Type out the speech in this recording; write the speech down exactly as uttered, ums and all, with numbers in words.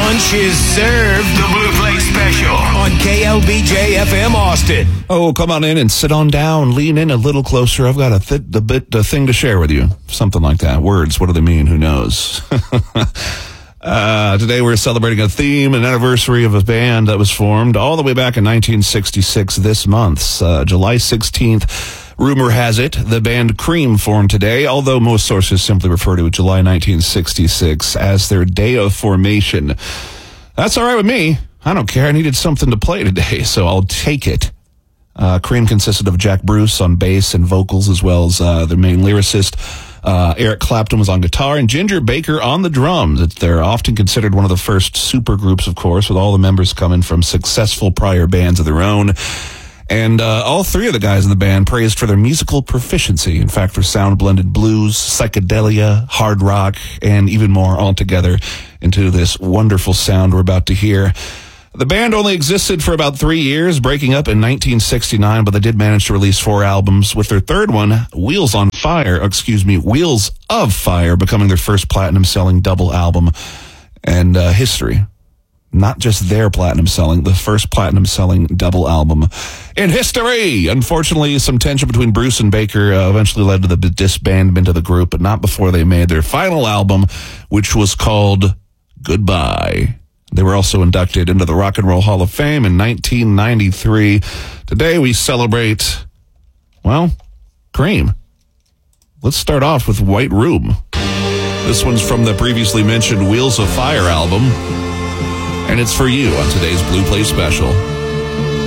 Lunch is served. The Blue Plate Special on K L B J F M Austin. Oh, come on in and sit on down. Lean in a little closer. I've got a th- the bit the thing to share with you. Something like that. Words, what do they mean? Who knows? uh, today we're celebrating a theme, an anniversary of a band that was formed all the way back in nineteen sixty-six this month. Uh, July sixteenth. Rumor has it, the band Cream formed today, although most sources simply refer to July nineteen sixty-six as their day of formation. That's all right with me. I don't care. I needed something to play today, so I'll take it. Uh, Cream consisted of Jack Bruce on bass and vocals, as well as uh, their main lyricist. Uh, Eric Clapton was on guitar, and Ginger Baker on the drums. They're often considered one of the first supergroups, of course, with all the members coming from successful prior bands of their own. And uh, all three of the guys in the band praised for their musical proficiency. In fact, for sound-blended blues, psychedelia, hard rock, and even more all together into this wonderful sound we're about to hear. The band only existed for about three years, breaking up in nineteen sixty-nine, but they did manage to release four albums, with their third one, Wheels on Fire, excuse me, Wheels of Fire, becoming their first platinum-selling double album and uh, history. Not just their platinum selling, the first platinum selling double album in history. Unfortunately, some tension between Bruce and Baker uh, eventually led to the disbandment of the group, but not before they made their final album, which was called Goodbye. They were also inducted into the Rock and Roll Hall of Fame in nineteen ninety-three. Today we celebrate, well, Cream. Let's start off with White Room. This one's from the previously mentioned Wheels of Fire album. And it's for you on today's Blue Plate Special.